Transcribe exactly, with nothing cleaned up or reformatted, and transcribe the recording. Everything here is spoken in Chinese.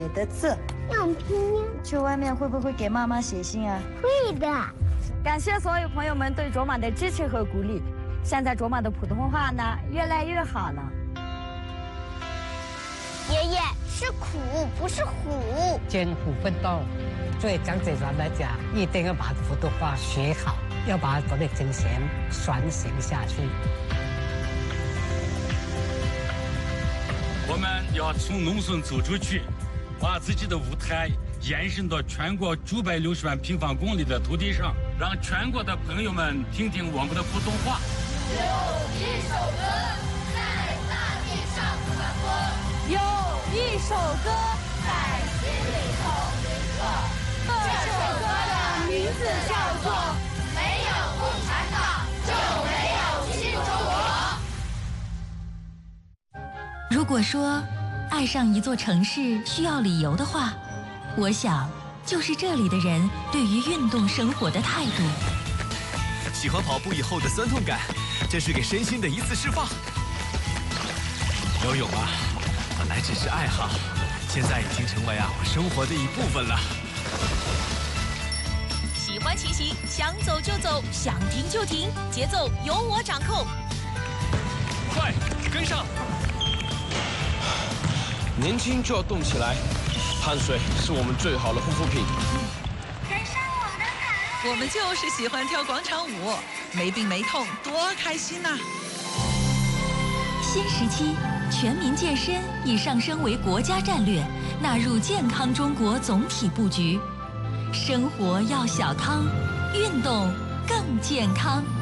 写的字用拼音。 去外面会不会给妈妈写信啊？ 会的。 感谢所有朋友们对卓玛的支持和鼓励。现在卓玛的普通话呢越来越好了。 爷爷是苦，不是虎。 艰苦奋斗，对讲解员来讲，一定要把普通话学好，要把国内精神传承下去。 我们要从农村走出去，把自己的舞台延伸到全国九百六十万平方公里的土地上，让全国的朋友们听听我们的普通话。 有一首歌在大地上传播， 有一首歌在心里头铭刻。这首歌的名字叫做《没有共产党就没有新中国》。 如果说爱上一座城市需要理由的话，我想就是这里的人对于运动生活的态度。 喜欢跑步以后的酸痛感，这是给身心的一次释放。游泳啊，本来只是爱好，现在已经成为啊我生活的一部分了。 喜欢骑行，想走就走，想停就停，节奏由我掌控。 快跟上！ 年轻就要动起来，汗水是我们最好的护肤品。 我们就是喜欢跳广场舞，没病没痛，多开心呐！ 新时期，全民健身已上升为国家战略，纳入健康中国总体布局。生活要小康，运动更健康。